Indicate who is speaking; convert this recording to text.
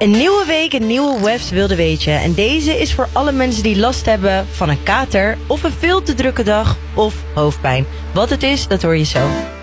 Speaker 1: Een nieuwe week, een nieuwe Wefs Wilde Weetje. En deze is voor alle mensen die last hebben van een kater... of een veel te drukke dag of hoofdpijn. Wat het is, dat hoor je zo.